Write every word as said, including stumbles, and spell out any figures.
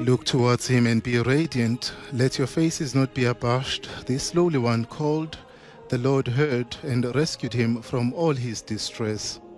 Look towards him and be radiant. Let your faces not be abashed. This lowly one called, the Lord heard and rescued him from all his distress.